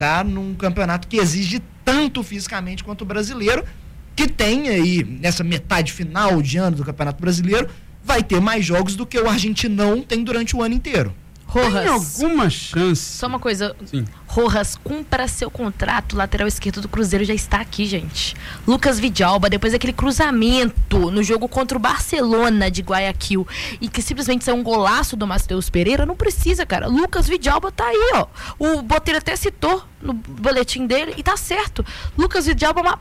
tá? Num campeonato que exige tanto fisicamente quanto o brasileiro, que tem aí, nessa metade final de ano do Campeonato Brasileiro, vai ter mais jogos do que o Argentinão tem durante o ano inteiro. Rojas, tem alguma chance? Só uma coisa. Sim. Rojas, cumpra seu contrato. Lateral esquerdo do Cruzeiro já está aqui, gente. Lucas Vidalba, depois daquele cruzamento no jogo contra o Barcelona de Guayaquil e que simplesmente saiu um golaço do Matheus Pereira, não precisa, cara. Lucas Vidalba tá aí, ó. O Botelho até citou no boletim dele e tá certo. Lucas Vidalba é uma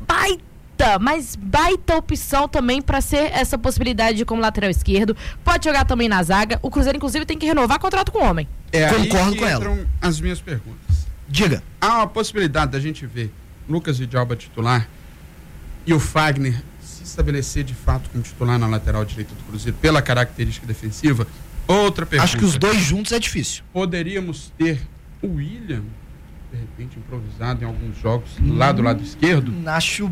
baita opção também para ser essa possibilidade como lateral esquerdo. Pode jogar também na zaga. O Cruzeiro, inclusive, tem que renovar contrato com o homem. Concordo com ela. As minhas perguntas. Diga. Há uma possibilidade da gente ver Lucas Vidalba titular e o Fagner se estabelecer de fato como titular na lateral direita do Cruzeiro pela característica defensiva? Outra pergunta. Acho que os dois juntos é difícil. Poderíamos ter o William de repente improvisado em alguns jogos lá do lado esquerdo? Acho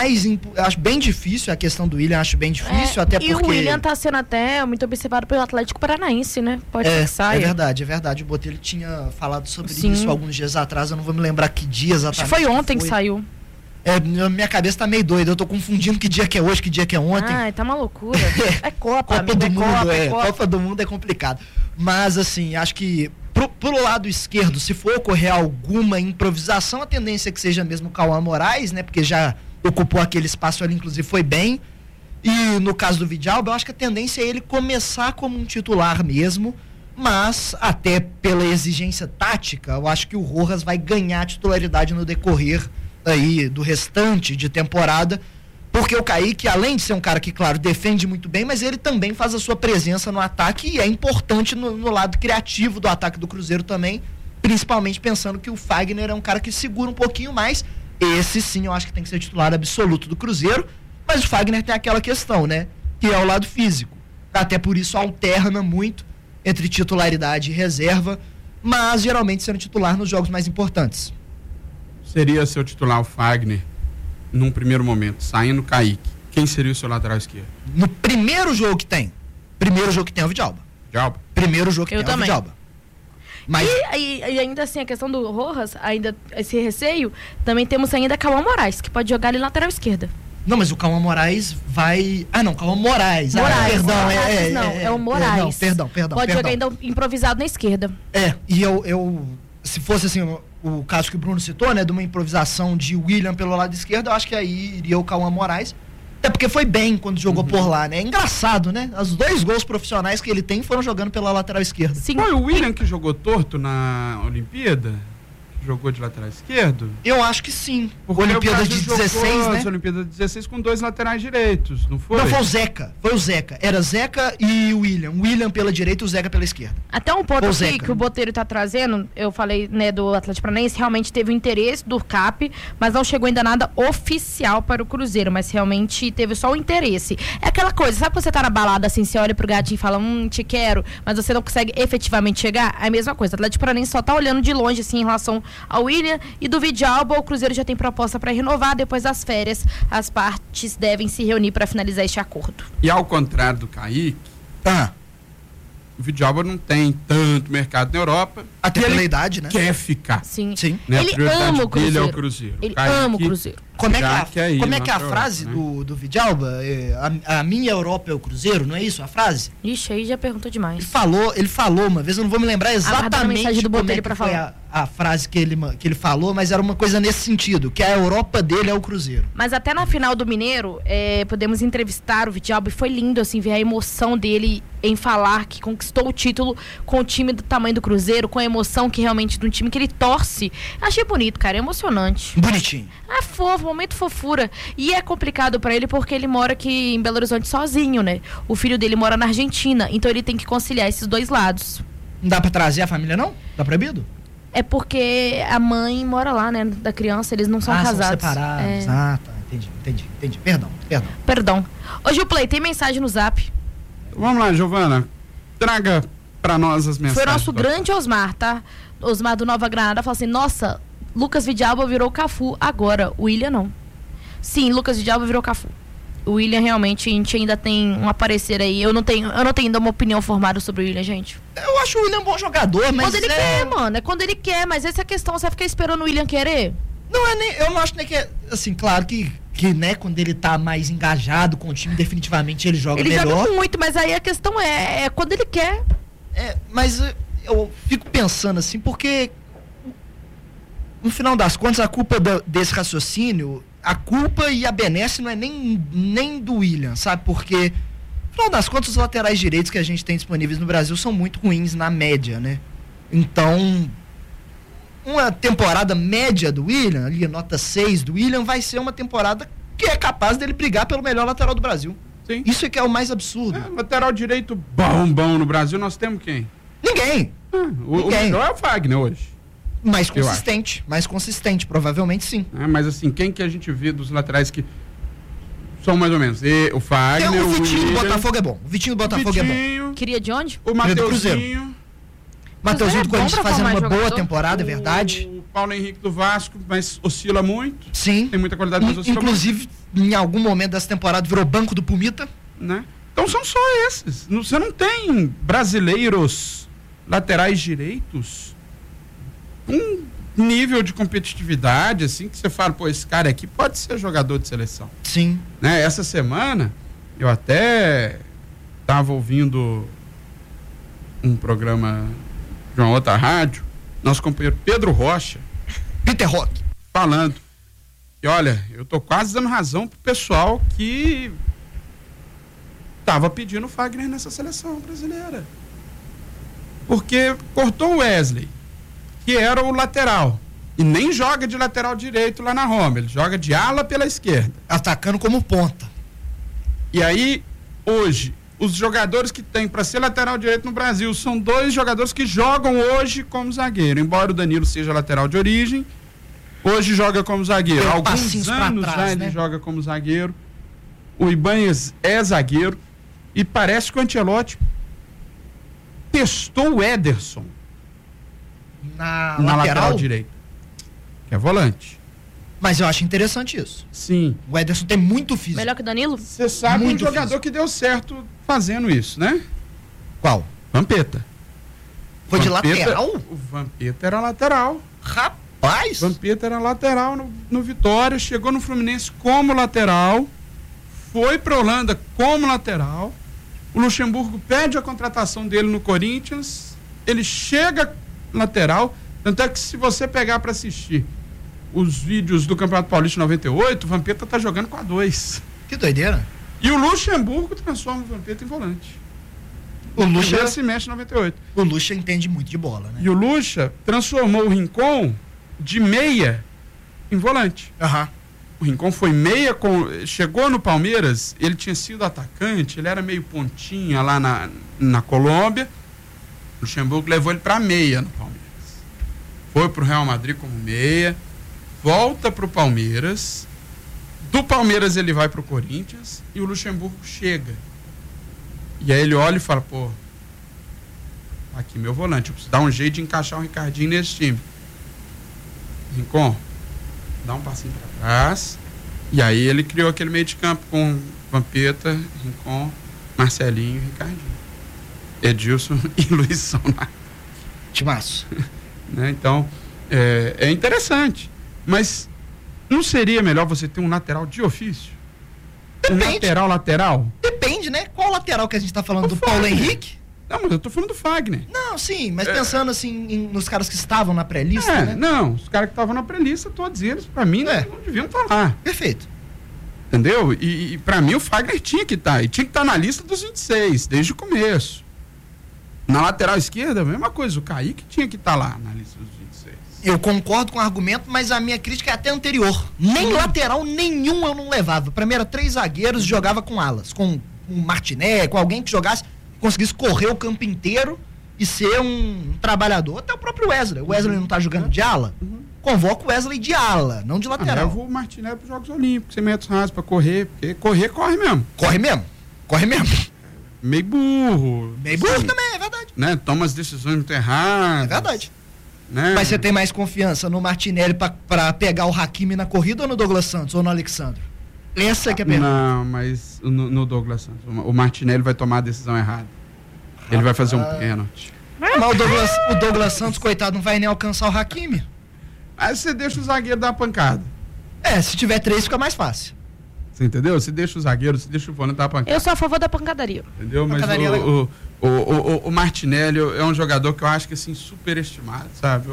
bem difícil a questão do William, acho bem difícil, até porque... E o William tá sendo até muito observado pelo Atlético Paranaense, né? Pode ser que saia. É verdade. O Botelho tinha falado sobre isso alguns dias atrás, eu não vou me lembrar que dia exatamente. Acho que foi ontem que saiu. Minha cabeça tá meio doida, eu tô confundindo que dia que é hoje, que dia que é ontem. Tá uma loucura. É Copa do Mundo, Copa. Copa do Mundo é complicado. Mas, assim, acho que pro lado esquerdo, se for ocorrer alguma improvisação, a tendência é que seja mesmo o Cauã Moraes, né? Porque já ocupou aquele espaço ali, inclusive foi bem. E no caso do Vidalba, eu acho que a tendência é ele começar como um titular mesmo, mas até pela exigência tática, eu acho que o Rojas vai ganhar titularidade no decorrer aí do restante de temporada, porque o Kaique, além de ser um cara que, claro, defende muito bem, mas ele também faz a sua presença no ataque e é importante no lado criativo do ataque do Cruzeiro também, principalmente pensando que o Fagner é um cara que segura um pouquinho mais. Esse sim eu acho que tem que ser titular absoluto do Cruzeiro, mas o Fagner tem aquela questão, né, que é o lado físico, até por isso alterna muito entre titularidade e reserva, mas geralmente sendo titular nos jogos mais importantes. Seria seu titular o Fagner num primeiro momento, saindo o Kaique, quem seria o seu lateral esquerdo? No primeiro jogo que tem é o Vidalba. Primeiro jogo que tem é o Vidalba. Mas... E ainda assim, a questão do Rojas, ainda esse receio, também temos ainda Cauã Moraes, que pode jogar ali lateral esquerda. Não, mas o Cauã Moraes vai... Cauã Moraes. Perdão. É o Moraes. Perdão. Pode jogar ainda improvisado na esquerda. E eu se fosse assim... O caso que o Bruno citou, né, de uma improvisação de William pelo lado esquerdo, eu acho que aí iria o Cauã Moraes, até porque foi bem quando jogou por lá, né? É engraçado, né? Os 2 gols profissionais que ele tem foram jogando pela lateral esquerda. Sim. Foi o William que jogou torto na Olimpíada? Jogou de lateral esquerdo? Eu acho que sim. Porque Olimpíada de 16, né? Olimpíada de 16 com 2 laterais direitos, não foi? Não, foi o Zeca. Era Zeca e o William. William pela direita e o Zeca pela esquerda. Até um ponto aqui que o Botelho tá trazendo, eu falei, né, do Atlético Paranaense, realmente teve o interesse do CAP, mas não chegou ainda nada oficial para o Cruzeiro, mas realmente teve só o interesse. É aquela coisa, sabe quando você tá na balada assim, você olha pro gatinho e fala, te quero, mas você não consegue efetivamente chegar? É a mesma coisa. O Atlético Paranaense só tá olhando de longe, assim, em relação ao William e do Vidalba. O Cruzeiro já tem proposta para renovar. Depois das férias, as partes devem se reunir para finalizar este acordo. E ao contrário do Kaique, o Vidalba não tem tanto mercado na Europa. Até pela idade, né? Quer ficar. Sim. Né? Ele ama o Cruzeiro. Ele é o Cruzeiro. Ele ama o Cruzeiro. Como é que é a frase, né? do Vidalba? A minha Europa é o Cruzeiro, não é isso a frase? Ixi, aí já perguntou demais. Ele falou uma vez, eu não vou me lembrar exatamente do como é que foi a frase que ele falou, mas era uma coisa nesse sentido, que a Europa dele é o Cruzeiro. Mas até na final do Mineiro, podemos entrevistar o Vidalba, e foi lindo assim ver a emoção dele em falar que conquistou o título com o time do tamanho do Cruzeiro, com a emoção que realmente de um time que ele torce. Achei bonito, cara, é emocionante. Bonitinho. É fofo, momento fofura. E é complicado pra ele porque ele mora aqui em Belo Horizonte sozinho, né? O filho dele mora na Argentina, então ele tem que conciliar esses 2 lados. Não dá pra trazer a família, não? Tá proibido? É porque a mãe mora lá, né? Da criança, eles não são casados. São separados. Tá. Entendi. Perdão. Ô, Gilplay, tem mensagem no Zap. Vamos lá, Giovana. Traga pra nós as mensagens. Foi o nosso grande Osmar, tá? Osmar do Nova Granada falou assim, nossa, Lucas Vidalba virou Cafu agora, o William não. Sim, Lucas Vidalba virou Cafu. O William realmente, a gente ainda tem um aparecer aí. Eu não tenho ainda uma opinião formada sobre o William, gente. Eu acho o William um bom jogador, mas quando ele quer, mano. É quando ele quer, mas essa é a questão. Você vai ficar esperando o William querer? Não é nem... Eu não acho nem que é... Assim, claro que né, quando ele tá mais engajado com o time, definitivamente ele joga melhor. Ele joga muito, mas aí a questão é quando ele quer. Mas eu fico pensando assim, porque no final das contas, a culpa desse raciocínio, a culpa e a benesse não é nem do William, sabe? Porque, no final das contas, os laterais direitos que a gente tem disponíveis no Brasil são muito ruins na média, né? Então, uma temporada média do William, ali nota 6 do William, vai ser uma temporada que é capaz dele brigar pelo melhor lateral do Brasil. Sim. Isso é que é o mais absurdo. Lateral direito bom no Brasil, nós temos quem? Ninguém. O melhor é o Fagner hoje. Mais consistente, provavelmente sim. Mas assim, quem que a gente vê dos laterais que são mais ou menos? O Fagner, o Vitinho do Botafogo é bom. O Vitinho do Botafogo é bom. Queria de onde? O Mateuzinho. Mateuzinho do Corinthians fazendo uma boa temporada, é verdade. O Paulo Henrique do Vasco, mas oscila muito. Sim. Tem muita qualidade, mas oscila inclusive, muito. Em algum momento dessa temporada virou banco do Pumita. Né? Então são só esses. Você não tem brasileiros laterais direitos um nível de competitividade, assim, que você fala, pô, esse cara aqui pode ser jogador de seleção. Sim. Né? Essa semana, eu até estava ouvindo um programa de uma outra rádio, nosso companheiro Pedro Rocha, Peter Rock, falando, e olha, eu tô quase dando razão pro pessoal que tava pedindo o Fagner nessa seleção brasileira. Porque cortou o Wesley, que era o lateral, e nem joga de lateral direito lá na Roma, ele joga de ala pela esquerda. Atacando como ponta. E aí, hoje, os jogadores que tem para ser lateral direito no Brasil são 2 jogadores que jogam hoje como zagueiro, embora o Danilo seja lateral de origem, hoje joga como zagueiro. Há alguns anos já ele joga como zagueiro. O Ibanez é zagueiro e parece que o Ancelotti testou o Ederson na lateral direita, que é volante. Mas eu acho interessante isso. Sim. O Ederson tem muito físico. Melhor que o Danilo? Você sabe muito um jogador físico que deu certo fazendo isso, né? Qual? Vampeta. Foi de lateral? O Vampeta era lateral. Rapaz! Vampeta era lateral no Vitória, chegou no Fluminense como lateral, foi pra Holanda como lateral. O Luxemburgo pede a contratação dele no Corinthians, ele chega lateral, tanto é que se você pegar para assistir os vídeos do Campeonato Paulista 98, o Vampeta tá jogando com a 2. Que doideira. E o Luxemburgo transforma o Vampeta em volante. O Lucha se mexe em 98. O Lucha entende muito de bola, né? E o Lucha transformou o Rincon de meia em volante. Aham. O Rincon foi meia, chegou no Palmeiras, ele tinha sido atacante, ele era meio pontinha lá na Colômbia. O Luxemburgo levou ele para meia no Palmeiras. Foi pro Real Madrid como meia, volta pro Palmeiras. Do Palmeiras ele vai pro Corinthians e o Luxemburgo chega. E aí ele olha e fala, pô, aqui meu volante, eu preciso dar um jeito de encaixar o Ricardinho nesse time. Rincon, dá um passinho para trás. E aí ele criou aquele meio de campo com Vampeta, Rincon, Marcelinho e Ricardinho. Edilson e Luiz Sonar. Timaço. Né? Então, é interessante. Mas não seria melhor você ter um lateral de ofício? Depende. Um lateral? Depende, né? Qual lateral que a gente tá falando? Do Paulo Henrique? Não, mas eu tô falando do Fagner. Não, sim, mas pensando assim nos caras que estavam na pré-lista, né? Não, os caras que estavam na pré-lista, todos eles, pra mim, não deviam estar lá. Perfeito. Entendeu? E pra mim o Fagner tinha que estar. E tinha que estar na lista dos 26, desde o começo. Na lateral esquerda, a mesma coisa. O Kaique tinha que estar lá na lista dos 26. Eu concordo com o argumento, mas a minha crítica é até anterior. Nem lateral nenhum eu não levava. Pra mim era 3 zagueiros e jogava com alas. Com um Martiné, com alguém que jogasse, conseguisse correr o campo inteiro e ser um trabalhador. Até o próprio Wesley. O Wesley não tá jogando de ala? Convoca o Wesley de ala, não de lateral. Leva o Martiné para os Jogos Olímpicos, 100 metros rasos para correr, porque corre mesmo. Corre mesmo. Meio burro. Meio burro também, é verdade. Né? Toma as decisões muito erradas. É verdade. Né? Mas você tem mais confiança no Martinelli pra pegar o Hakimi na corrida ou no Douglas Santos ou no Alexandre? Essa que é a pergunta. Não, mas no Douglas Santos, o Martinelli vai tomar a decisão errada. Ele vai fazer um pênalti. Mas o Douglas Santos, coitado, não vai nem alcançar o Hakimi. Aí você deixa o zagueiro dar a pancada. Se tiver 3 fica mais fácil. Você entendeu? Você deixa o zagueiro, você deixa o volante dar a pancada. Eu sou a favor da pancadaria. Entendeu? Mas o Martinelli é um jogador que eu acho que assim, superestimado, sabe?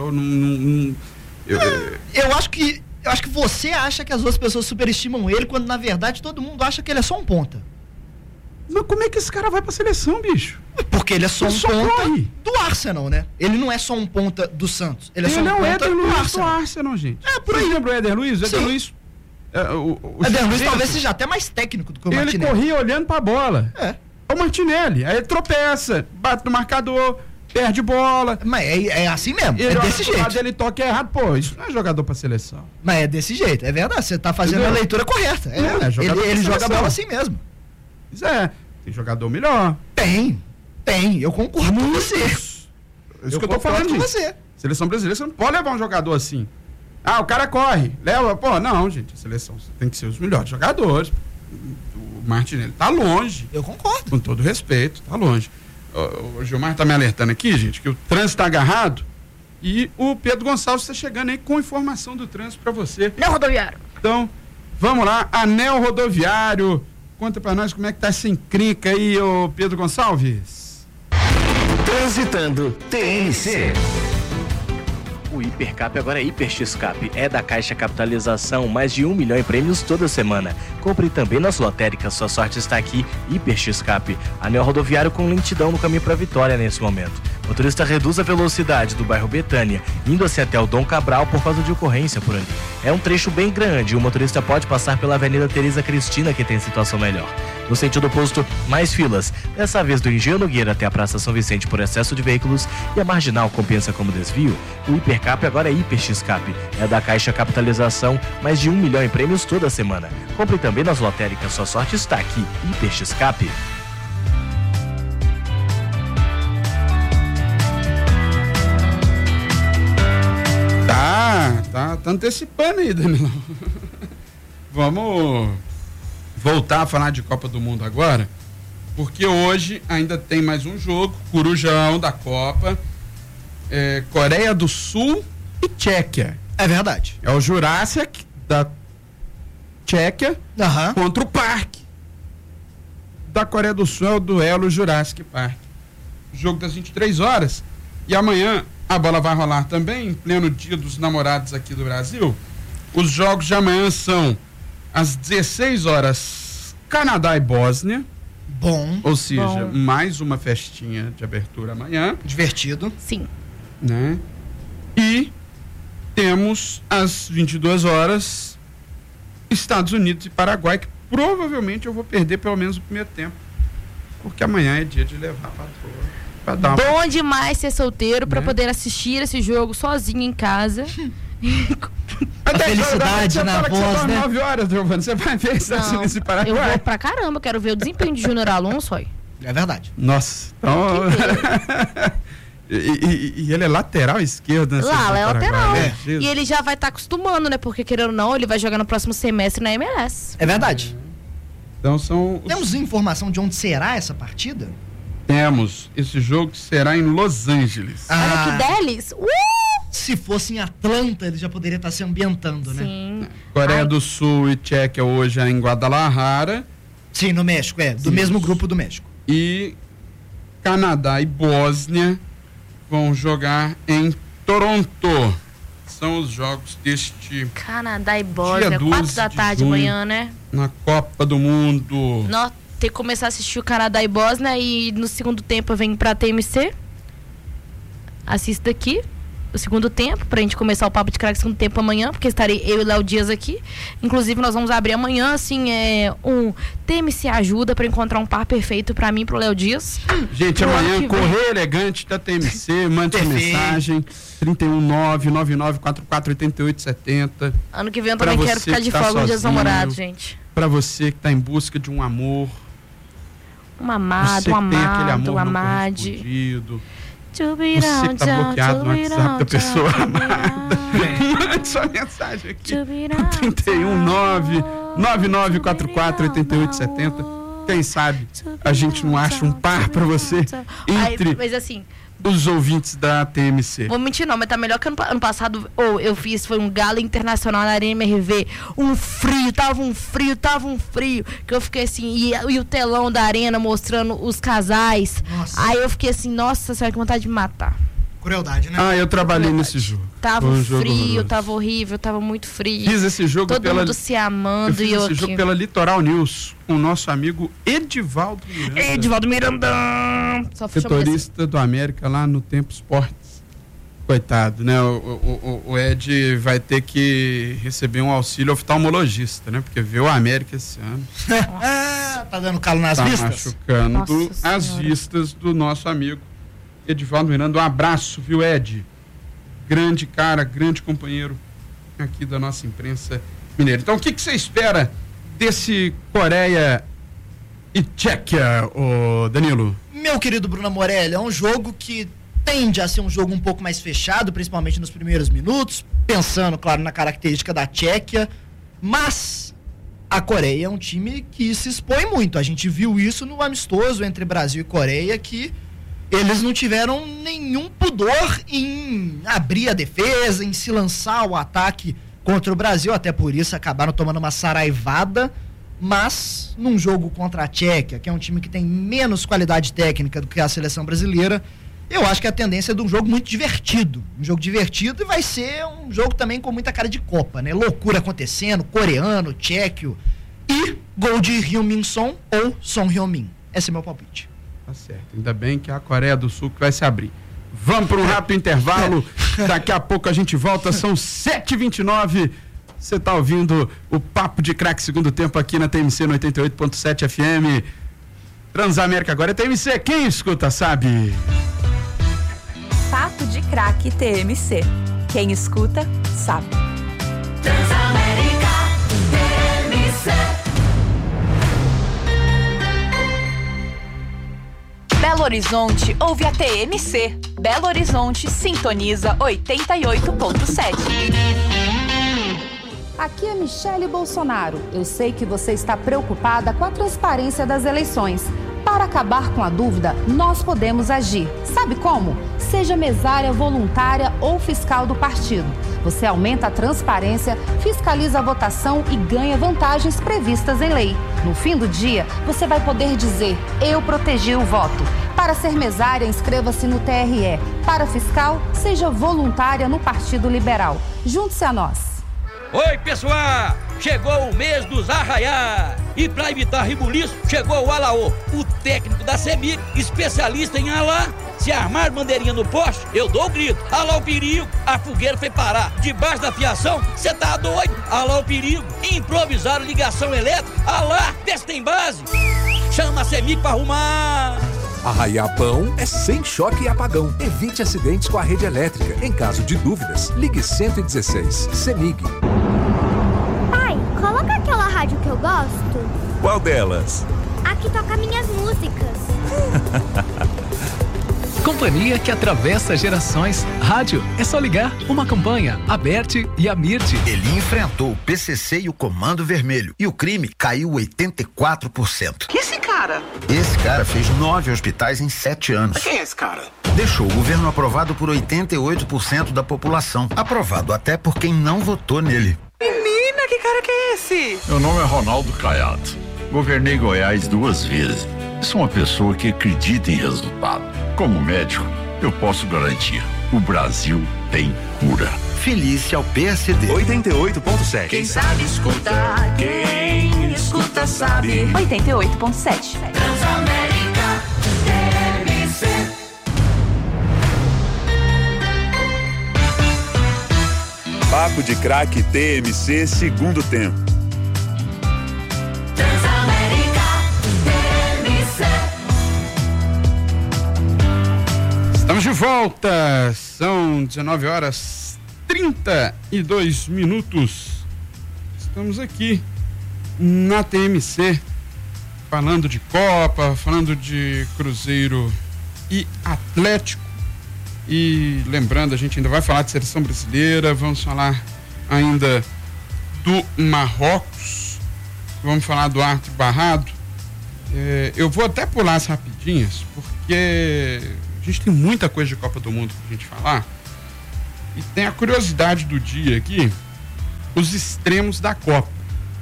Eu acho que você acha que as outras pessoas superestimam ele, quando na verdade todo mundo acha que ele é só um ponta. Mas como é que esse cara vai pra seleção, bicho? Porque ele é só um ponta do Arsenal, né? Ele não é só um ponta do Santos. Ele é só um ponta Éder do Luiz Arsenal. do Arsenal, gente. Por aí. Você lembra o Éder Luiz? Sim. Éder Luiz... Éder Luiz talvez seja até mais técnico do que o Martinelli. Ele corria olhando pra bola. É o Martinelli. Aí ele tropeça, bate no marcador, perde bola. Mas é assim mesmo, é desse jeito. Ele toca errado, pô, isso não é jogador pra seleção. Mas é desse jeito, é verdade, você tá fazendo a leitura correta. Ele joga a bola assim mesmo. Pois é, tem jogador melhor. Tem, eu concordo com você. Isso que eu tô falando com disso. você. Seleção brasileira, você não pode levar um jogador assim. O cara corre, leva, não, gente, a seleção tem que ser os melhores jogadores. O Martinelli tá longe. Eu concordo. Com todo respeito, tá longe. O Gilmar tá me alertando aqui, gente, que o trânsito tá agarrado e o Pedro Gonçalves tá chegando aí com informação do trânsito pra você. Anel rodoviário. Então, vamos lá, anel rodoviário. Conta pra nós como é que tá essa encrenca aí, ô Pedro Gonçalves. Transitando TNC. O Hipercap agora é Hiper X-Cap. É da Caixa Capitalização, mais de 1 milhão em prêmios toda semana. Compre também nas lotéricas, sua sorte está aqui. Hiper X-Cap. Anel rodoviário com lentidão no caminho para a vitória nesse momento. Motorista reduz a velocidade do bairro Betânia, indo assim até o Dom Cabral por causa de ocorrência por ali. É um trecho bem grande e o motorista pode passar pela Avenida Teresa Cristina, que tem situação melhor. No sentido oposto, mais filas. Dessa vez do Engenho Nogueira até a Praça São Vicente por excesso de veículos e a Marginal compensa como desvio. O Hipercap agora é Hiper X-Cap. É da Caixa Capitalização, mais de 1 milhão em prêmios toda semana. Compre também nas lotéricas, sua sorte está aqui. Hiper X-Cap. Tá antecipando aí, Danilão. Vamos voltar a falar de Copa do Mundo agora, porque hoje ainda tem mais um jogo, Corujão da Copa, Coreia do Sul e Tchequia. É verdade. É o Jurassic da Tchequia contra o Parque da Coreia do Sul, é o duelo Jurassic Park. Jogo das 23 horas. E amanhã a bola vai rolar também, em pleno Dia dos Namorados aqui do Brasil. Os jogos de amanhã são às 16 horas, Canadá e Bósnia. Bom. Ou seja, mais uma festinha de abertura amanhã. Divertido. Sim. Né? E temos às 22 horas, Estados Unidos e Paraguai, que provavelmente eu vou perder pelo menos o primeiro tempo. Porque amanhã é dia de levar a patroa. Bom demais ser solteiro para poder assistir esse jogo sozinho em casa. A felicidade na voz, né? 9 horas, Giovana, você vai ver Estados Unidos e Paraguai. Eu vou pra caramba, quero ver o desempenho de Júnior Alonso aí. É verdade. Nossa, então... e ele é lateral esquerdo, né? Lá é lateral. Né? E ele já vai estar acostumando, né? Porque, querendo ou não, ele vai jogar no próximo semestre na MLS. É verdade. Então são... Temos informação de onde será essa partida? Temos. Esse jogo será em Los Angeles. Olha que deles! Se fosse em Atlanta, ele já poderia estar se ambientando, né? Sim. Coreia do Sul e Tchequia hoje é em Guadalajara. Sim, no México, do mesmo grupo do México. E Canadá e Bósnia vão jogar em Toronto. São os jogos deste Canadá e Bósnia, 4 da tarde amanhã, né? Na Copa do Mundo. Nós tem que começar a assistir o Canadá e Bósnia e no segundo tempo eu venho pra TMC. Assista aqui o segundo tempo, pra gente começar o Papo de Craque segundo tempo amanhã, porque estarei eu e Léo Dias aqui. Inclusive, nós vamos abrir amanhã, assim, um TMC Ajuda pra encontrar um par perfeito pra mim e pro Léo Dias. Gente, amanhã, Correio Elegante da TMC, mande sua mensagem, 319-9944-8870. Ano que vem eu também quero ficar de folga no Dia dos Namorados, gente. Pra você que tá em busca de um amor. Um amado, um amado, um amade. Você que tá bloqueado no WhatsApp da pessoa amada. Mande sua mensagem aqui. 319 9944-8870. Quem sabe a gente não acha um par pra você entre mas assim, os ouvintes da TMC. Vou mentir não, mas tá melhor que ano passado. Eu fiz, foi um gala internacional na Arena MRV. Tava um frio. Que eu fiquei assim, e o telão da arena mostrando os casais. Nossa. Aí eu fiquei assim, nossa senhora, que vontade de me matar. Crueldade, né? Eu trabalhei nesse jogo. Tava Foi um jogo frio, horroroso. tava horrível, tava muito frio. Fiz esse jogo Todo mundo se amando e eu esse jogo aqui. pela Litoral News, com o nosso amigo Edivaldo Miranda. Edivaldo Miranda! Só Setorista do América lá no Tempo Esportes. Coitado, né? O Ed vai ter que receber um auxílio oftalmologista, né? Porque viu o América esse ano. Tá dando calo nas Tá vistas? machucando Nossa as Senhora. vistas do nosso amigo Edivaldo Miranda. Um abraço, viu, Ed? Grande cara, grande companheiro aqui da nossa imprensa mineira. Então, o que você espera desse Coreia e Tchequia, ô Danilo? Meu querido Bruno Morelli, é um jogo que tende a ser um jogo um pouco mais fechado, principalmente nos primeiros minutos, pensando, claro, na característica da Tchequia, mas a Coreia é um time que se expõe muito. A gente viu isso no amistoso entre Brasil e Coreia, que eles não tiveram nenhum pudor em abrir a defesa, em se lançar ao ataque contra o Brasil, até por isso acabaram tomando uma saraivada, mas num jogo contra a Tchequia, que é um time que tem menos qualidade técnica do que a seleção brasileira, eu acho que a tendência é de um jogo muito divertido. Um jogo divertido, e vai ser um jogo também com muita cara de Copa, né? Loucura acontecendo, coreano, tchequio e gol de Heung-min Son ou Son Heung-min. Esse é meu palpite. Tá certo. Ainda bem que é a Coreia do Sul que vai se abrir. Vamos para um rápido intervalo. Daqui a pouco a gente volta. São 7h29. Você tá ouvindo o Papo de Craque segundo tempo aqui na TMC no 88.7 FM. Transamérica agora é TMC. Quem escuta sabe. Papo de Craque TMC. Quem escuta sabe. Transamérica TMC. Belo Horizonte ouve a TMC. Belo Horizonte sintoniza 88.7. Aqui é Michele Bolsonaro. Eu sei que você está preocupada com a transparência das eleições. Para acabar com a dúvida, nós podemos agir. Sabe como? Seja mesária voluntária ou fiscal do partido. Você aumenta a transparência, fiscaliza a votação e ganha vantagens previstas em lei. No fim do dia, você vai poder dizer: eu protegi o voto. Para ser mesária, inscreva-se no TRE. Para fiscal, seja voluntária no Partido Liberal. Junte-se a nós. Oi, pessoal! Chegou o mês dos arraiá! E para evitar rebuliço, chegou o Alaô, o técnico da CEMIG, especialista em alá. Se armar bandeirinha no poste, eu dou o grito. Alá o perigo, a fogueira foi parar. Debaixo da fiação, cê tá doido? Alá o perigo, improvisaram ligação elétrica. Alá, vê se tem base. Chama a CEMIG pra arrumar. Arraiar bom é sem choque e apagão. Evite acidentes com a rede elétrica. Em caso de dúvidas, ligue 116. CEMIG. Pai, coloca aquela rádio que eu gosto. Qual delas? A que toca minhas músicas. Companhia que atravessa gerações. Rádio é só ligar. Uma campanha, Aberte e Amirte. Ele enfrentou o PCC e o Comando Vermelho. E o crime caiu 84%. Que esse cara? Esse cara fez 9 hospitais em 7 anos. Quem é esse cara? Deixou o governo aprovado por 88% da população. Aprovado até por quem não votou nele. Menina, que cara que é esse? Meu nome é Ronaldo Caiado. Governei Goiás 2 vezes. Sou uma pessoa que acredita em resultado. Como médico, eu posso garantir: o Brasil tem cura. Feliz ao PSD. 88.7. Quem sabe escutar, quem escuta sabe. 88.7. Transamérica TMC. Papo de Craque TMC segundo tempo. Transamérica TMC. Estamos de volta. São 19h32. Estamos aqui na TMC falando de Copa, falando de Cruzeiro e Atlético. E lembrando, a gente ainda vai falar de seleção brasileira, vamos falar ainda do Marrocos vamos falar do Arthur Barrado. Eu vou até pular as rapidinhas, porque a gente tem muita coisa de Copa do Mundo pra gente falar. E tem a curiosidade do dia aqui, os extremos da Copa.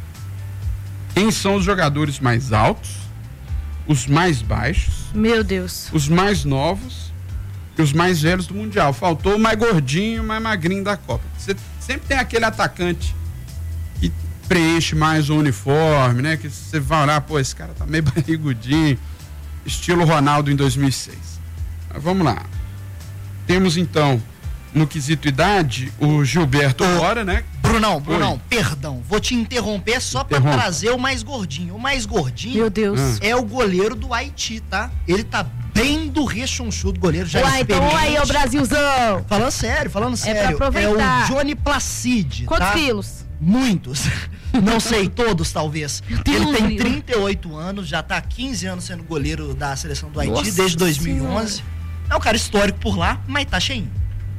Quem são os jogadores mais altos, os mais baixos, meu Deus, os mais novos e os mais velhos do Mundial. Faltou o mais gordinho, o mais magrinho da Copa. Você sempre tem aquele atacante que preenche mais o uniforme, né? Que você vai olhar, pô, esse cara tá meio barrigudinho, estilo Ronaldo em 2006. Mas vamos lá. Temos então, no quesito idade, o Gilberto Mora, né? Brunão, perdão, vou te interromper só pra trazer o mais gordinho. O mais gordinho, meu Deus, é o goleiro do Haiti, tá? Ele tá bem do rechonchudo, goleiro já experiente. Então aí é o Brasilzão. Falando sério. Pra aproveitar. É o Johnny Placide. Quantos quilos? Muitos. Não sei, todos talvez. Ele tem 38 anos, já tá há 15 anos sendo goleiro da seleção do Haiti. Nossa, desde 2011. Senhora. É um cara histórico por lá, mas tá cheinho.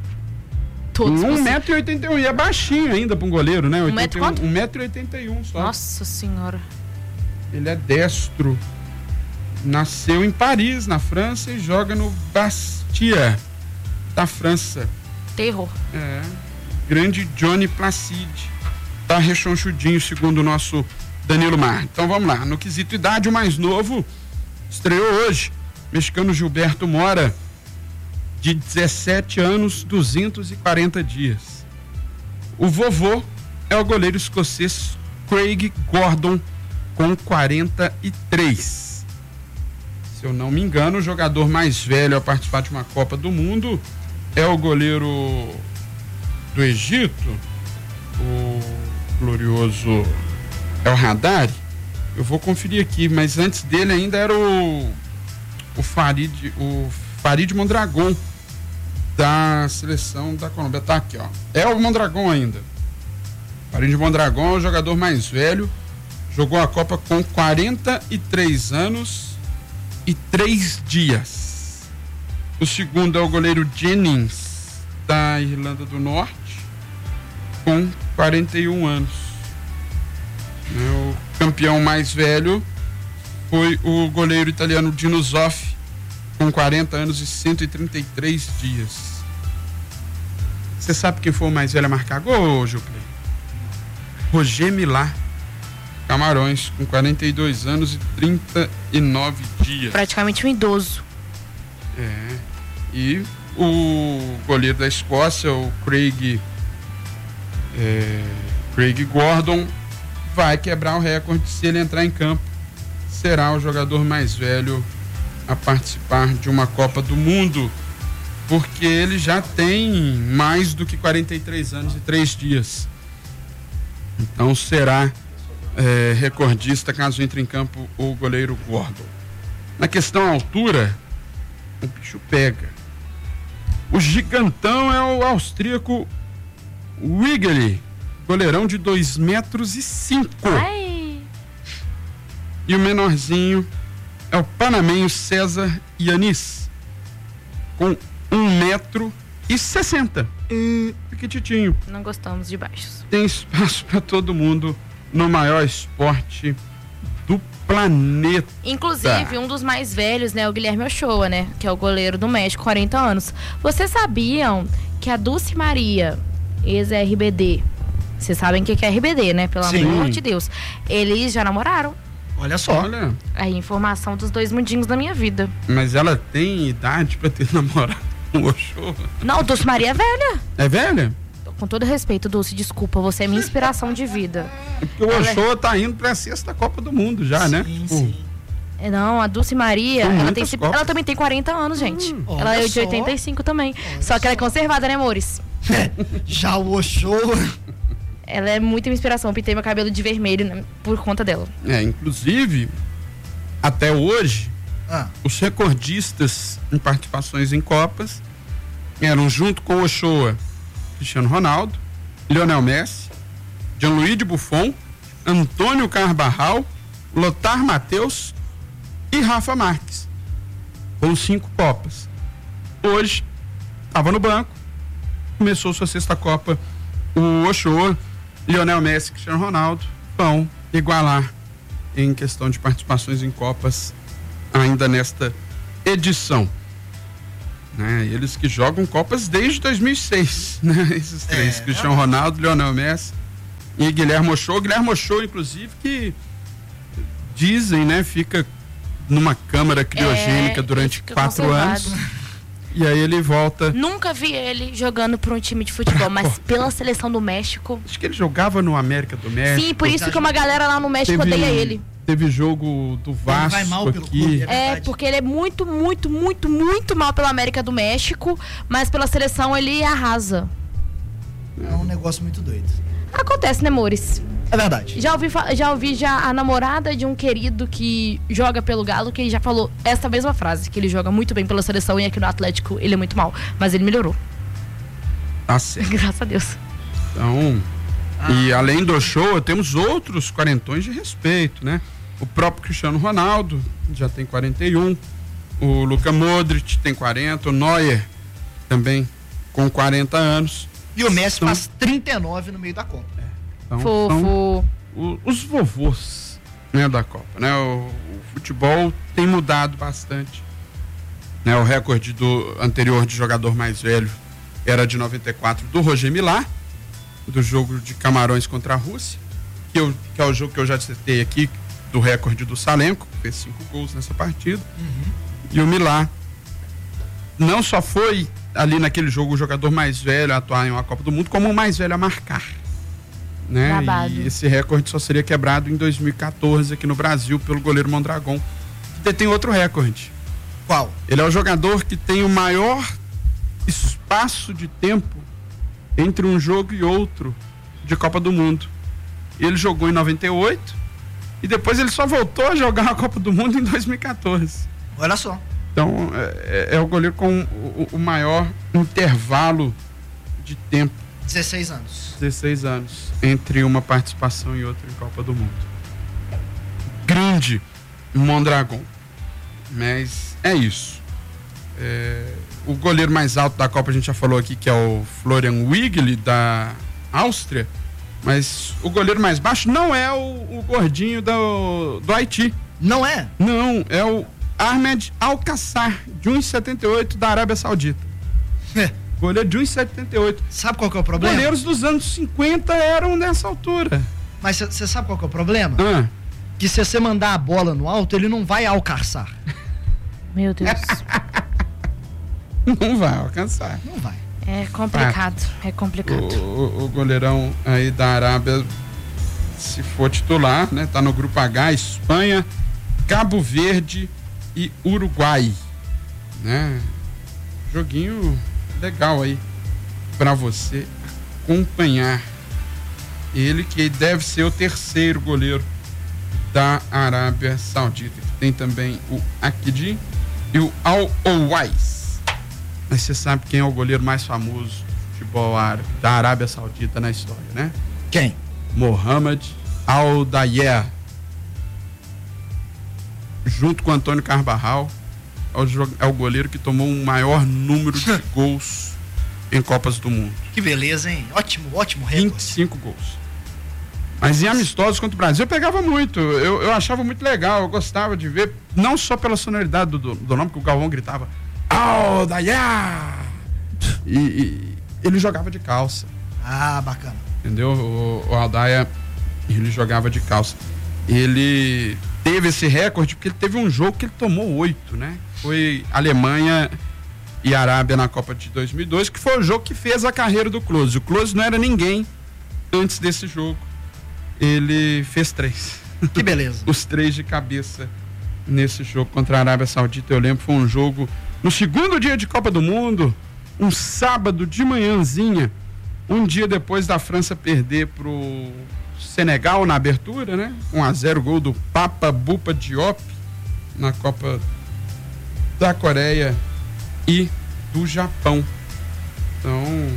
1,81 m, e é baixinho ainda para um goleiro, né? 1,81 m só. Nossa senhora. Ele é destro. Nasceu em Paris, na França, e joga no Bastia, da França. Terror. Grande Johnny Placide. Tá rechonchudinho, segundo o nosso Danilo Mar. Então vamos lá. No quesito idade, o mais novo estreou hoje. Mexicano Gilberto Mora, de 17 anos, 240 dias. O vovô é o goleiro escocês Craig Gordon, com 43. Se eu não me engano, o jogador mais velho a participar de uma Copa do Mundo é o goleiro do Egito, o glorioso El Haddadi. Eu vou conferir aqui, mas antes dele ainda era o Farid Mondragon, da seleção da Colômbia. Tá aqui, ó. É o Mondragon ainda. Farid Mondragon é o jogador mais velho. Jogou a Copa com 43 anos e 3 dias. O segundo é o goleiro Jennings, da Irlanda do Norte, com 41 anos. O campeão mais velho foi o goleiro italiano Dino Zoff, com 40 anos e 133 dias. Você sabe quem foi o mais velho a marcar gol, Gilplay? Roger Milá, Camarões, com 42 anos e 39 dias. Praticamente um idoso. E o goleiro da Escócia, o Craig Gordon, vai quebrar o recorde se ele entrar em campo. Será o jogador mais velho a participar de uma Copa do Mundo, porque ele já tem mais do que 43 anos e 3 dias. Então será recordista caso entre em campo o goleiro Gordon. Na questão altura, o bicho pega. O gigantão é o austríaco Wiggly, goleirão de 2,5 metros. E o menorzinho é o panamenho César Yanis, com 1,60 m. Piquititinho. Não gostamos de baixos. Tem espaço para todo mundo no maior esporte do planeta. Inclusive, um dos mais velhos, né, o Guilherme Ochoa, né, que é o goleiro do México, 40 anos. Vocês sabiam que a Dulce Maria, ex-RBD, vocês sabem o que é RBD, né, pelo amor de Deus, eles já namoraram. Olha só. Olha. A informação dos dois mundinhos da minha vida. Mas ela tem idade pra ter namorado com o Ochoa? Não, Dulce Maria é velha. É velha? Com todo respeito, Dulce, desculpa, você é minha inspiração de vida. É porque o Ochoa tá indo pra 6ª Copa do Mundo já, né? Sim. Não, a Dulce Maria, ela também tem 40 anos, gente. Ela é de 85 também. Só que ela é conservada, né, amores? Já o Ochoa... Ela é muita inspiração. Pintei meu cabelo de vermelho, né, por conta dela. Inclusive, até hoje, os recordistas em participações em Copas eram, junto com o Ochoa, Cristiano Ronaldo, Lionel Messi, Gianluigi Buffon, Antônio Carvajal, Lothar Matheus e Rafa Marques, com 5 Copas. Hoje, estava no banco, começou sua 6ª Copa, o Ochoa, Lionel Messi e Cristiano Ronaldo vão igualar em questão de participações em Copas ainda nesta edição. Né? Eles que jogam Copas desde 2006, né? Esses três, Cristiano Ronaldo, Lionel Messi e Guilherme Ochoa. Guilherme Ochoa, inclusive, que dizem, né, fica numa câmara criogênica durante 4 anos. E aí ele volta. Nunca vi ele jogando para um time de futebol, mas pela seleção do México. Acho que ele jogava no América do México. Sim, por isso que uma galera lá no México odeia ele. Teve jogo do Vasco. Ele vai mal pelo clube, porque ele é muito, muito, muito, muito mal pela América do México, mas pela seleção ele arrasa. É um negócio muito doido. Acontece, né, amores? É verdade. Já ouvi a namorada de um querido que joga pelo Galo, que já falou essa mesma frase, que ele joga muito bem pela seleção e aqui no Atlético ele é muito mal, mas ele melhorou. Tá certo. Graças a Deus. Então, e além do Ochoa, temos outros quarentões de respeito, né? O próprio Cristiano Ronaldo já tem 41, o Luka Modric tem 40, o Neuer também com 40 anos. E o Messi faz 39 no meio da Copa. Então, são os vovôs, né, da Copa, né? O futebol tem mudado bastante, né? O recorde do anterior de jogador mais velho era de 94 do Roger Milá, do jogo de Camarões contra a Rússia, que é o jogo que eu já citei aqui, do recorde do Salenko, que fez 5 gols nessa partida. E o Milá não só foi ali naquele jogo o jogador mais velho a atuar em uma Copa do Mundo, como o mais velho a marcar, né? E esse recorde só seria quebrado em 2014 aqui no Brasil pelo goleiro Mondragon, que detém outro recorde. Qual? Ele é o jogador que tem o maior espaço de tempo entre um jogo e outro de Copa do Mundo. Ele jogou em 98 e depois ele só voltou a jogar a Copa do Mundo em 2014. Olha só. Então, é o goleiro com o maior intervalo de tempo. 16 anos. 16 anos entre uma participação e outra em Copa do Mundo. Grande Mondragon. Mas é isso. O goleiro mais alto da Copa a gente já falou aqui, que é o Florian Wiggli, da Áustria. Mas o goleiro mais baixo não é o gordinho do Haiti. Não é? Não, é o Ahmed Alcaçar, de 1,78 da Arábia Saudita. Goleiro de 1,78. Sabe qual que é o problema? Goleiros dos anos 50 eram nessa altura. Mas você sabe qual que é o problema? Ah. Que se você mandar a bola no alto, ele não vai alcançar. Meu Deus. Não vai alcançar. Não vai. É complicado, é complicado. O goleirão aí da Arábia, se for titular, né? Tá no grupo H, Espanha, Cabo Verde e Uruguai, né? Joguinho legal aí pra você acompanhar. Ele que deve ser o terceiro goleiro da Arábia Saudita. Tem também o Akidi e o Al-Owais. Mas você sabe quem é o goleiro mais famoso do futebol árabe, da Arábia Saudita na história, né? Quem? Mohamed Al-Dayer. Junto com Antônio Carvajal, é o goleiro que tomou o maior número de gols em Copas do Mundo. Que beleza, hein? Ótimo recorde. 25 gols. Mas em amistosos contra o Brasil eu pegava muito. Eu achava muito legal, eu gostava de ver, não só pela sonoridade do nome, que o Galvão gritava Al-Dayer! E ele jogava de calça. Ah, bacana. Entendeu? O Al-Dayer, ele jogava de calça. Ele teve esse recorde porque ele teve um jogo que ele tomou 8, né? Foi Alemanha e Arábia na Copa de 2002, que foi o jogo que fez a carreira do Klose. O Klose não era ninguém antes desse jogo. Ele fez 3. Que beleza. Os 3 de cabeça nesse jogo contra a Arábia Saudita. Eu lembro, foi um jogo no segundo dia de Copa do Mundo, um sábado de manhãzinha, um dia depois da França perder pro Senegal na abertura, né? 1-0, gol do Papa Bouba Diop na Copa da Coreia e do Japão. Então,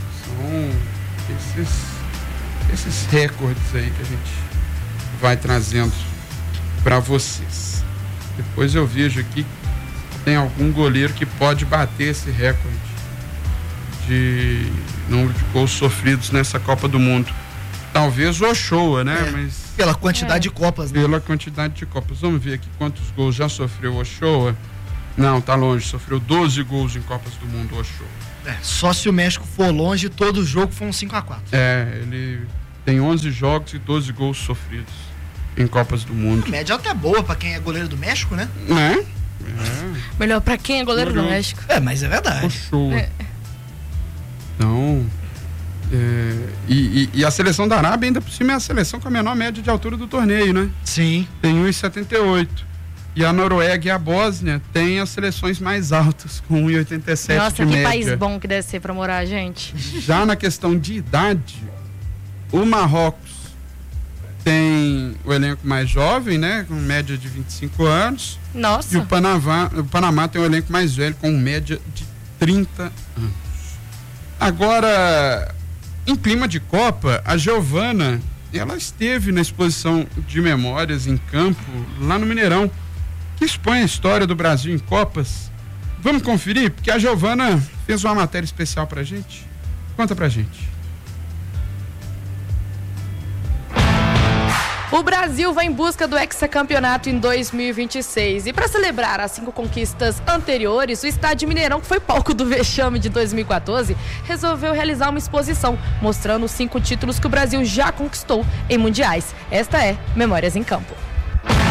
são esses recordes aí que a gente vai trazendo para vocês. Depois eu vejo aqui tem algum goleiro que pode bater esse recorde de número de gols sofridos nessa Copa do Mundo. Talvez o Ochoa, né? Mas pela quantidade de Copas, né? Pela quantidade de Copas. Vamos ver aqui quantos gols já sofreu o Ochoa. Não, tá longe. Sofreu 12 gols em Copas do Mundo, o Ochoa. Só se o México for longe, todo jogo foi um 5-4. Ele tem 11 jogos e 12 gols sofridos em Copas do Mundo. A média até boa pra quem é goleiro do México, né? Né? Melhor pra quem é goleiro do México. Mas é verdade. Ochoa. Então... E a seleção da Arábia, ainda por cima, é a seleção com a menor média de altura do torneio, né? Sim. Tem 1,78. E a Noruega e a Bósnia têm as seleções mais altas, com 1,87 Nossa, de média. que país bom que deve ser pra morar, gente. Já na questão de idade, o Marrocos tem o elenco mais jovem, né? Com média de 25 anos. Nossa. E o Panamá tem o elenco mais velho, com média de 30 anos. Agora... Em clima de Copa, a Giovana, ela esteve na exposição de memórias em campo, lá no Mineirão, que expõe a história do Brasil em Copas. Vamos conferir? Porque a Giovana fez uma matéria especial pra gente. Conta pra gente. O Brasil vai em busca do hexacampeonato em 2026. E para celebrar as 5 conquistas anteriores, o Estádio Mineirão, que foi palco do vexame de 2014, resolveu realizar uma exposição mostrando os 5 títulos que o Brasil já conquistou em mundiais. Esta é Memórias em Campo.